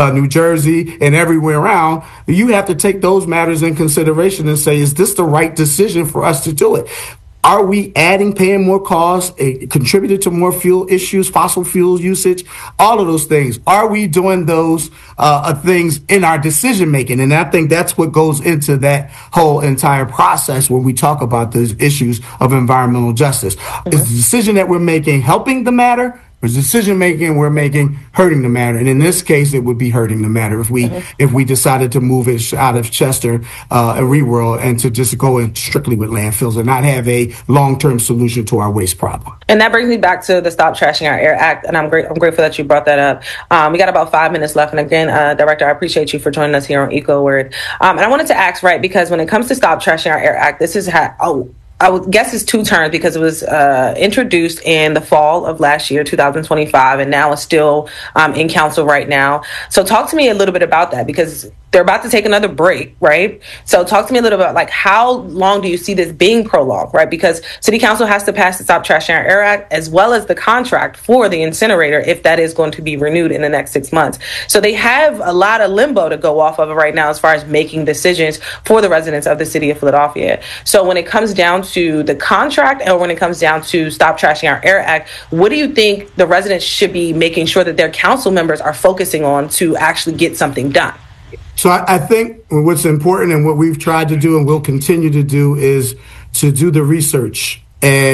New Jersey, and everywhere around, you have to take those matters in consideration and say, is this the right decision for us to do it? Are we paying more costs, contributed to more fuel issues, fossil fuel usage, all of those things? Are we doing those things in our decision making? And I think that's what goes into that whole entire process when we talk about those issues of environmental justice. Is the decision that we're making helping the matter? The decision making we're making hurting the matter, and in this case, it would be hurting the matter if we decided to move it out of Chester and ReWorld and to just go in strictly with landfills and not have a long-term solution to our waste problem. And that brings me back to the Stop Trashing Our Air Act, and I'm grateful that you brought that up. We got about 5 minutes left, and again, Director, I appreciate you for joining us here on EcoWord. And I wanted to ask, right, because when it comes to Stop Trashing Our Air Act, this is how. I would guess it's two terms because it was introduced in the fall of last year, 2025, and now it's still in council right now. So talk to me a little bit about that, because they're about to take another break, right? So talk to me a little bit about, like, how long do you see this being prolonged, right? Because City Council has to pass the Stop Trashing Our Air Act as well as the contract for the incinerator if that is going to be renewed in the next 6 months. So they have a lot of limbo to go off of right now as far as making decisions for the residents of the city of Philadelphia. So when it comes down to the contract, or when it comes down to Stop Trashing Our Air Act, what do you think the residents should be making sure that their council members are focusing on to actually get something done? So I think what's important and what we've tried to do and will continue to do is to do the research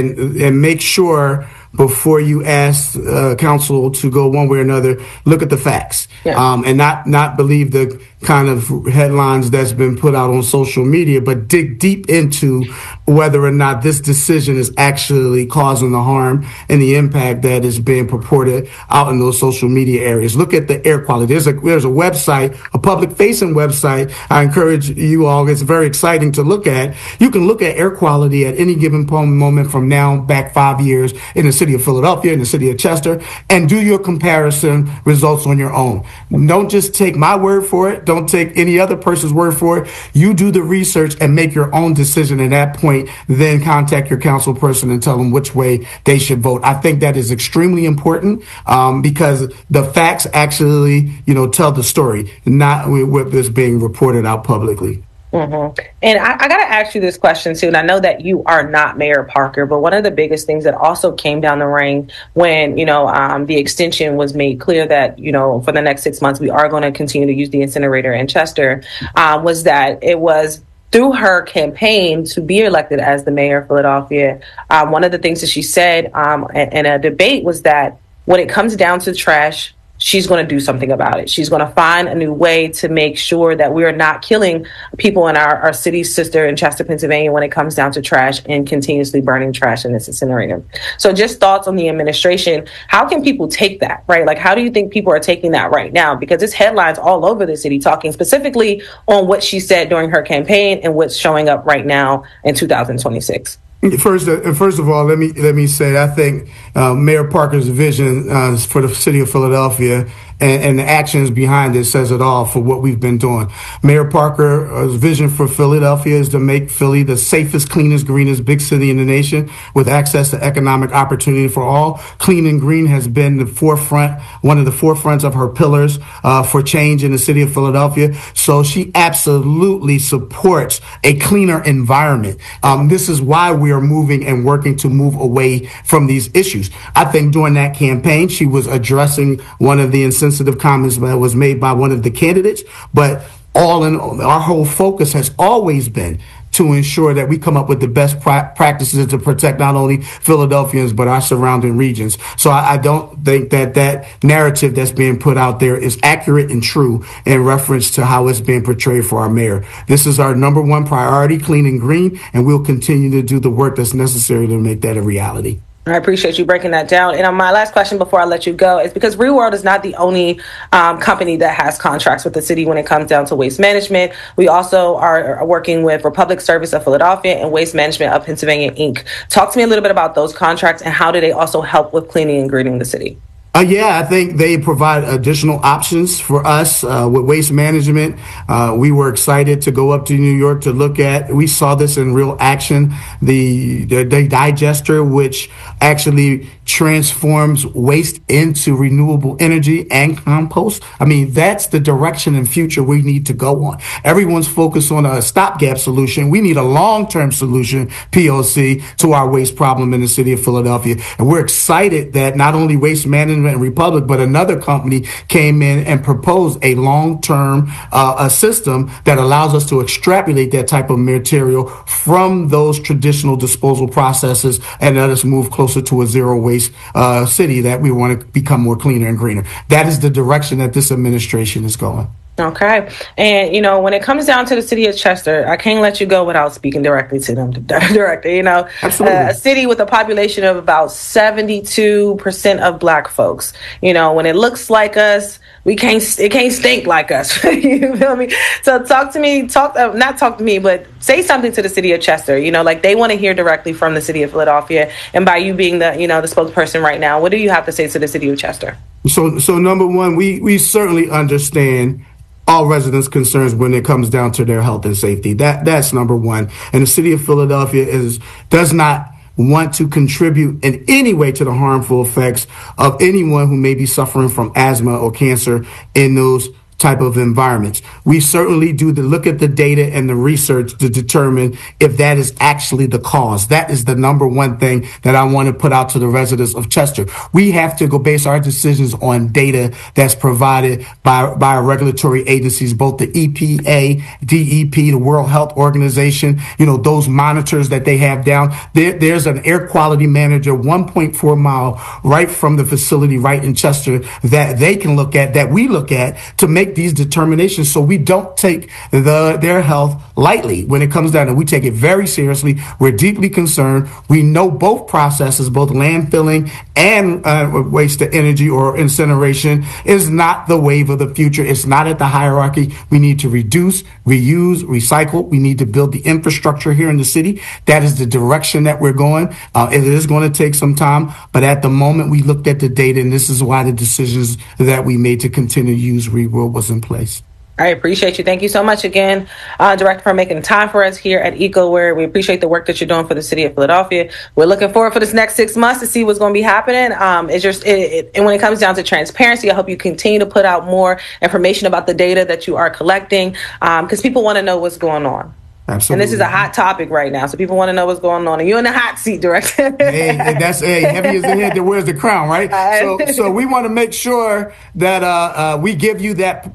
and make sure before you ask council to go one way or another, look at the facts, and not believe the kind of headlines that's been put out on social media, but dig deep into whether or not this decision is actually causing the harm and the impact that is being purported out in those social media areas. Look at the air quality. There's a website, a public-facing website. I encourage you all. It's very exciting to look at. You can look at air quality at any given moment from now back 5 years in the city of Philadelphia, in the city of Chester, and do your comparison results on your own. Don't just take my word for it. Don't take any other person's word for it. You do the research and make your own decision. At that point, then contact your council person and tell them which way they should vote. I think that is extremely important because the facts actually, tell the story, not what is being reported out publicly. Mm-hmm. And I got to ask you this question too. And I know that you are not Mayor Parker, but one of the biggest things that also came down the ring when, the extension was made clear that, for the next 6 months, we are going to continue to use the incinerator in Chester, was that it was through her campaign to be elected as the mayor of Philadelphia. One of the things that she said in a debate was that when it comes down to trash, she's going to do something about it. She's going to find a new way to make sure that we are not killing people in our city's sister in Chester, Pennsylvania, when it comes down to trash and continuously burning trash in this incinerator. So just thoughts on the administration. How can people take that, right? Like, how do you think people are taking that right now? Because it's headlines all over the city talking specifically on what she said during her campaign and what's showing up right now in 2026. First of all, let me say I think Mayor Parker's vision for the city of Philadelphia and the actions behind it says it all for what we've been doing. Mayor Parker's vision for Philadelphia is to make Philly the safest, cleanest, greenest big city in the nation with access to economic opportunity for all. Clean and green has been one of the forefronts of her pillars for change in the city of Philadelphia. So she absolutely supports a cleaner environment. This is why we are moving and working to move away from these issues. I think during that campaign, she was addressing one of the insensitive comments that was made by one of the candidates, but all in all, our whole focus has always been to ensure that we come up with the best practices to protect not only Philadelphians, but our surrounding regions. So I don't think that narrative that's being put out there is accurate and true in reference to how it's being portrayed for our mayor. This is our number one priority, clean and green, and we'll continue to do the work that's necessary to make that a reality. I appreciate you breaking that down. And my last question before I let you go is because ReWorld is not the only company that has contracts with the city when it comes down to waste management. We also are working with Republic Service of Philadelphia and Waste Management of Pennsylvania, Inc. Talk to me a little bit about those contracts and how do they also help with cleaning and greening the city? Yeah, I think they provide additional options for us with waste management. We were excited to go up to New York to look at. We saw this in real action. The digester, which actually transforms waste into renewable energy and compost. I mean, that's the direction and future we need to go on. Everyone's focused on a stopgap solution. We need a long-term solution, POC, to our waste problem in the city of Philadelphia. And we're excited that not only Waste Management and Republic, but another company came in and proposed a long-term a system that allows us to extrapolate that type of material from those traditional disposal processes and let us move closer to a zero waste city that we want to become more cleaner and greener. That is the direction that this administration is going. Okay. And, when it comes down to the city of Chester, I can't let you go without speaking directly to them, director. Absolutely. A city with a population of about 72% of Black folks. When it looks like us, it can't stink like us. You feel me? So not talk to me, but say something to the city of Chester. Like they want to hear directly from the city of Philadelphia. And by you being the spokesperson right now, what do you have to say to the city of Chester? So number one, we certainly understand all residents' concerns when it comes down to their health and safety. That's number one. And the city of Philadelphia does not want to contribute in any way to the harmful effects of anyone who may be suffering from asthma or cancer in those type of environments. We certainly do look at the data and the research to determine if that is actually the cause. That is the number one thing that I want to put out to the residents of Chester. We have to go base our decisions on data that's provided by our regulatory agencies, both the EPA, DEP, the World Health Organization, those monitors that they have down. There's an air quality manager 1.4 mile right from the facility right in Chester that they can look at, that we look at to make these determinations, so we don't take their health lightly when it comes down, and we take it very seriously. We're deeply concerned. We know both processes, both landfilling and waste to energy or incineration, is not the wave of the future. It's not at the hierarchy. We need to reduce, reuse, recycle. We need to build the infrastructure here in the city. That is the direction that we're going. It is going to take some time, but at the moment we looked at the data, and this is why the decisions that we made to continue to use ReWorld was in place. I appreciate you. Thank you so much again, Director, for making time for us here at EcoWord. We appreciate the work that you're doing for the city of Philadelphia. We're looking forward for this next 6 months to see what's going to be happening. And when it comes down to transparency, I hope you continue to put out more information about the data that you are collecting, because people want to know what's going on. Absolutely. And this is a hot topic right now, so people want to know what's going on. And you're in the hot seat, Director. Heavy as the head that wears the crown, right? So we want to make sure that we give you that.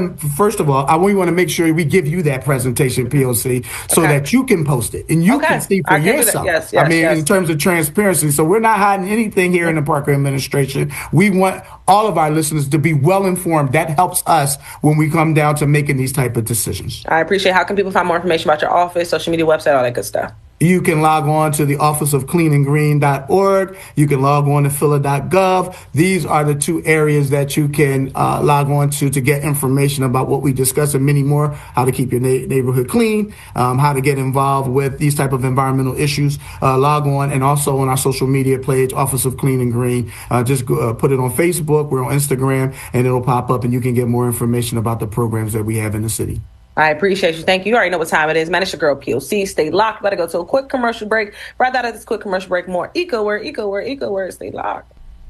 We want to make sure we give you that presentation, POC, so that you can post it and you can see for yourself. Yes, in terms of transparency. So we're not hiding anything here in the Parker administration. We want all of our listeners to be well informed. That helps us when we come down to making these type of decisions. I appreciate it. How can people find more information about your office, social media, website, all that good stuff? You can log on to the office of cleanandgreen.org. You can log on to phila.gov. These are the two areas that you can log on to get information about what we discussed and many more, how to keep your neighborhood clean, how to get involved with these type of environmental issues. Log on, and also on our social media page, Office of Clean and Green. Just put it on Facebook. We're on Instagram, and it'll pop up, and you can get more information about the programs that we have in the city. I appreciate you. Thank you. You already know what time it is. Man, it's your girl, POC. Stay locked. Better go to a quick commercial break. Right out of this quick commercial break, more EcoWord. Stay locked.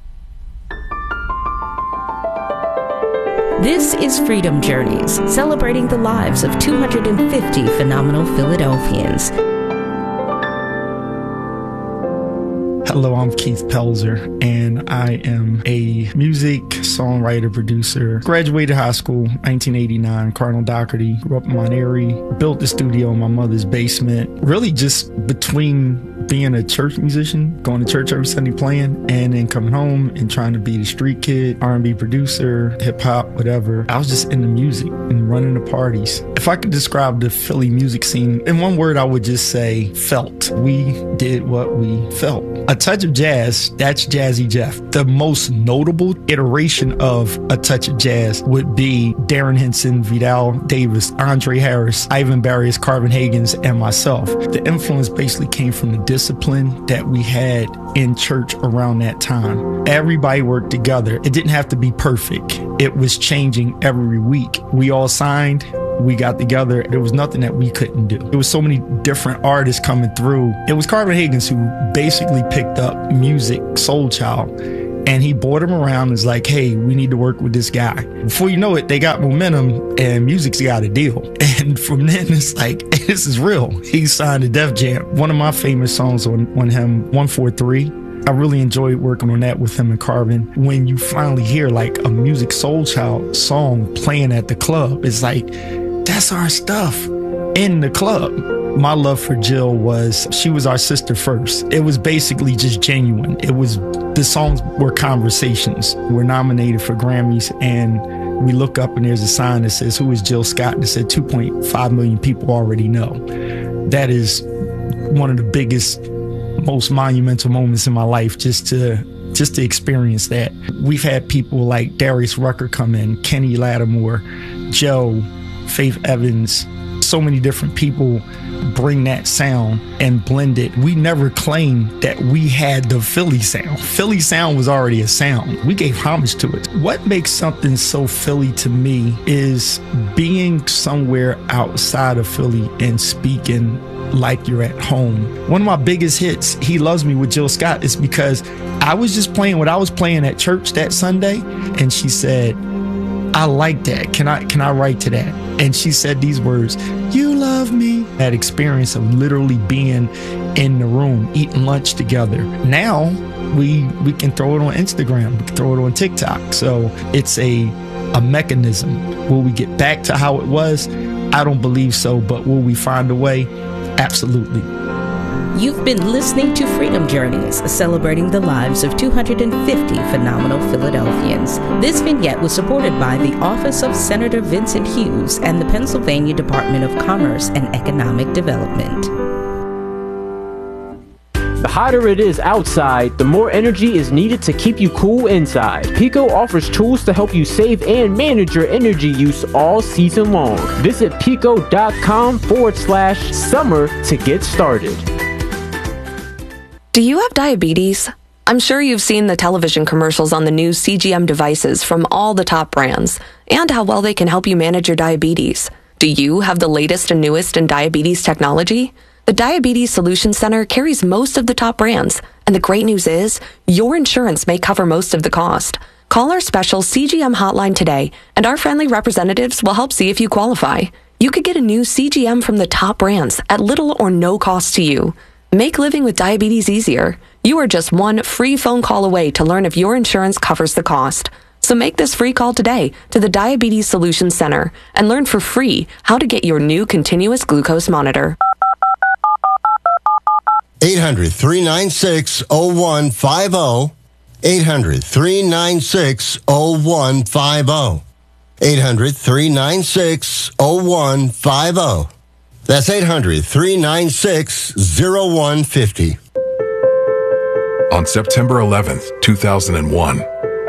This is Freedom Journeys, celebrating the lives of 250 phenomenal Philadelphians. Hello, I'm Keith Pelzer, and I am a music, songwriter, producer. Graduated high school, 1989, Cardinal Doherty. Grew up in Mount Airy. Built the studio in my mother's basement. Really just between being a church musician, going to church every Sunday playing, and then coming home and trying to be the street kid, R&B producer, hip-hop, whatever. I was just into music and running the parties. If I could describe the Philly music scene in one word, I would just say felt. We did what we felt. A touch of jazz, that's Jazzy Jeff. The most notable iteration of a touch of jazz would be Darren Henson, Vidal Davis, Andre Harris, Ivan Barrios, Carvin Higgins, and myself. The influence basically came from the discipline that we had in church around that time. Everybody worked together. It didn't have to be perfect. It was changing every week. We all signed. We got together. There was nothing that we couldn't do. There was so many different artists coming through. It was Carvin Higgins who basically picked up music, Soul Child, and he brought him around and was like, hey, we need to work with this guy. Before you know it, they got momentum and music's got a deal. And from then, it's like, hey, this is real. He signed to Def Jam. One of my famous songs on him, 143. I really enjoyed working on that with him and Carvin. When you finally hear like a Musiq Soulchild song playing at the club, it's like, that's our stuff in the club. My love for Jill she was our sister first. It was basically just genuine. The songs were conversations. We're nominated for Grammys, and we look up and there's a sign that says, who is Jill Scott? And it said 2.5 million people already know. That is one of the biggest, most monumental moments in my life, just to experience that. We've had people like Darius Rucker come in, Kenny Lattimore, Joe, Faith Evans, so many different people bring that sound and blend it. We never claimed that we had the Philly sound. Philly sound was already a sound. We gave homage to it. What makes something so Philly to me is being somewhere outside of Philly and speaking like you're at home. One of my biggest hits, He Loves Me with Jill Scott, is because I was just playing what I was playing at church that Sunday, and she said, I like that. Can I write to that? And she said these words, you love me. That experience of literally being in the room, eating lunch together. Now we can throw it on Instagram. We can throw it on TikTok. So it's a mechanism. Will we get back to how it was? I don't believe so. But will we find a way? Absolutely. You've been listening to Freedom Journeys, celebrating the lives of 250 phenomenal Philadelphians. This vignette was supported by the Office of Senator Vincent Hughes and the Pennsylvania Department of Commerce and Economic Development. The hotter it is outside, the more energy is needed to keep you cool inside. Pico offers tools to help you save and manage your energy use all season long. Visit pico.com/summer to get started. Do you have diabetes? I'm sure you've seen the television commercials on the new CGM devices from all the top brands and how well they can help you manage your diabetes. Do you have the latest and newest in diabetes technology? The Diabetes Solutions Center carries most of the top brands, and the great news is your insurance may cover most of the cost. Call our special CGM hotline today, and our friendly representatives will help see if you qualify. You could get a new CGM from the top brands at little or no cost to you. Make living with diabetes easier. You are just one free phone call away to learn if your insurance covers the cost. So make this free call today to the Diabetes Solutions Center and learn for free how to get your new continuous glucose monitor. 800-396-0150. 800-396-0150. 800-396-0150. That's 800-396-0150. On September 11th, 2001,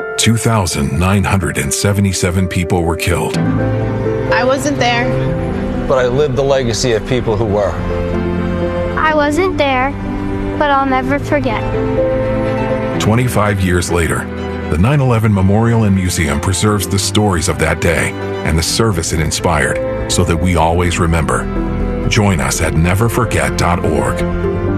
2,977 people were killed. I wasn't there. But I lived the legacy of people who were. I wasn't there, but I'll never forget. 25 years later, the 9/11 Memorial and Museum preserves the stories of that day and the service it inspired so that we always remember. Join us at neverforget.org.